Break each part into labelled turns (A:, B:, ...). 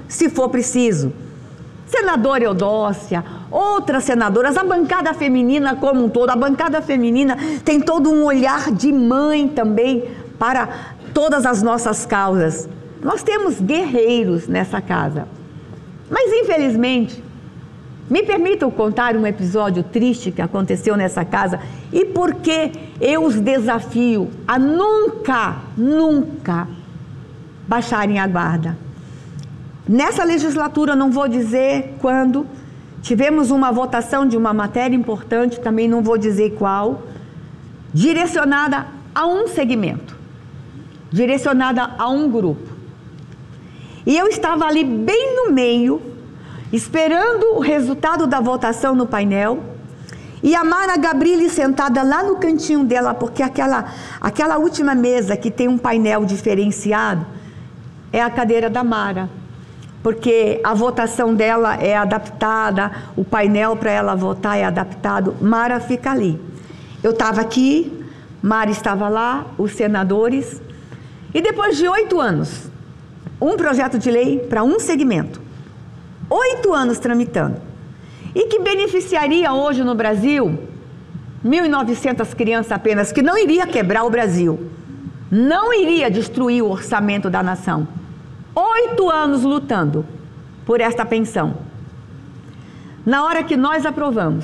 A: se for preciso. Senadora Eudócia, outras senadoras, a bancada feminina como um todo, a bancada feminina tem todo um olhar de mãe também para todas as nossas causas. Nós temos guerreiros nessa casa. Mas, infelizmente, me permitam contar um episódio triste que aconteceu nessa casa e por que eu os desafio a nunca baixarem a guarda. Nessa legislatura, não vou dizer quando, tivemos uma votação de uma matéria importante, também não vou dizer qual, direcionada a um segmento, direcionada a um grupo. E eu estava ali bem no meio, esperando o resultado da votação no painel, e a Mara Gabrilli sentada lá no cantinho dela, porque aquela última mesa que tem um painel diferenciado, é a cadeira da Mara. Porque a votação dela é adaptada, o painel para ela votar é adaptado, Mara fica ali. Eu estava aqui, Mara estava lá, os senadores, e depois de 8 anos, um projeto de lei para um segmento, 8 anos tramitando, e que beneficiaria hoje no Brasil 1.900 crianças apenas, que não iria quebrar o Brasil, não iria destruir o orçamento da nação. 8 anos lutando por esta pensão. Na hora que nós aprovamos,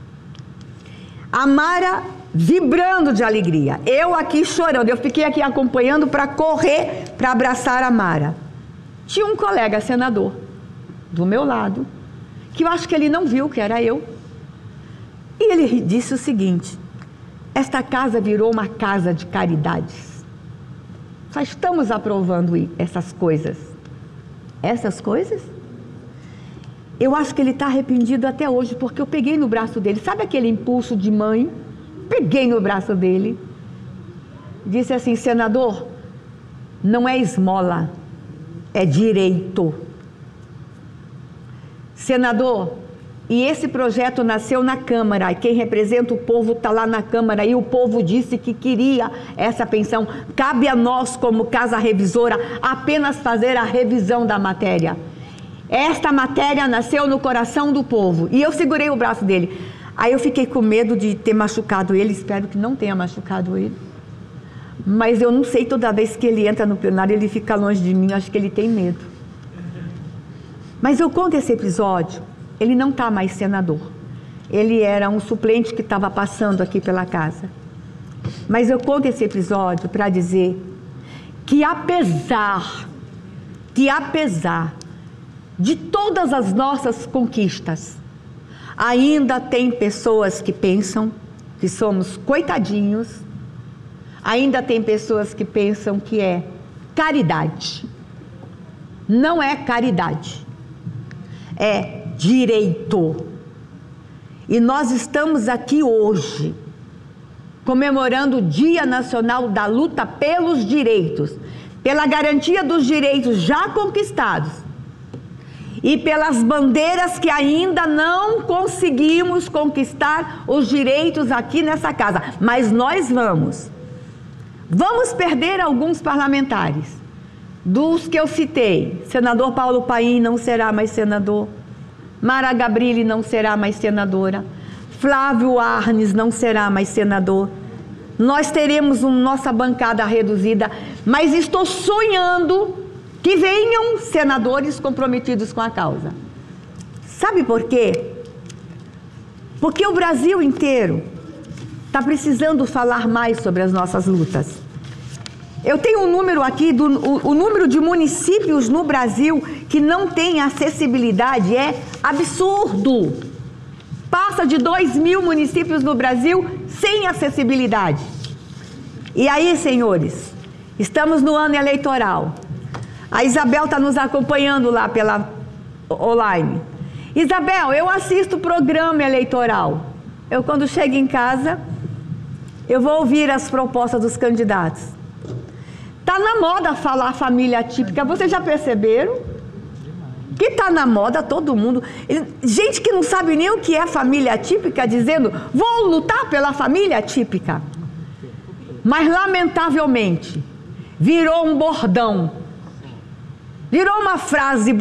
A: a Mara vibrando de alegria, eu aqui chorando, eu fiquei aqui acompanhando para correr, para abraçar a Mara. Tinha um colega senador do meu lado, que eu acho que ele não viu que era eu, e ele disse o seguinte: esta casa virou uma casa de caridades. Só estamos aprovando essas coisas. Essas coisas? Eu acho que ele está arrependido até hoje, porque eu peguei no braço dele. Sabe aquele impulso de mãe? Peguei no braço dele. Disse assim: senador, não é esmola, é direito. Senador, e esse projeto nasceu na Câmara, e quem representa o povo está lá na Câmara, e o povo disse que queria essa pensão. Cabe a nós, como casa revisora, apenas fazer a revisão da matéria. Esta matéria nasceu no coração do povo, e eu segurei o braço dele. Aí eu fiquei com medo de ter machucado ele, espero que não tenha machucado ele. Mas eu não sei, toda vez que ele entra no plenário, ele fica longe de mim, acho que ele tem medo. Mas eu conto esse episódio. Ele não está mais senador, ele era um suplente que estava passando aqui pela casa. Mas eu conto esse episódio para dizer que apesar de todas as nossas conquistas, ainda tem pessoas que pensam que somos coitadinhos, ainda tem pessoas que pensam que é caridade. Não é caridade, é direito. E nós estamos aqui hoje comemorando o Dia Nacional da Luta pelos Direitos, pela garantia dos direitos já conquistados e pelas bandeiras que ainda não conseguimos conquistar os direitos aqui nessa casa. Mas nós vamos perder alguns parlamentares, dos que eu citei. Senador Paulo Paim não será mais senador, Mara Gabrilli não será mais senadora, Flávio Arnes não será mais senador. Nós teremos nossa bancada reduzida, mas estou sonhando que venham senadores comprometidos com a causa. Sabe por quê? Porque o Brasil inteiro está precisando falar mais sobre as nossas lutas. Eu tenho um número aqui, o número de municípios no Brasil que não tem acessibilidade é absurdo. Passa de 2.000 municípios no Brasil sem acessibilidade. E aí, senhores, estamos no ano eleitoral. A Isabel está nos acompanhando lá pela online. Isabel, eu assisto o programa eleitoral. Eu, quando chego em casa, eu vou ouvir as propostas dos candidatos. Está na moda falar família atípica, vocês já perceberam? Que está na moda todo mundo. Gente que não sabe nem o que é família atípica, dizendo, vou lutar pela família atípica. Mas, lamentavelmente, virou um bordão. Virou uma frase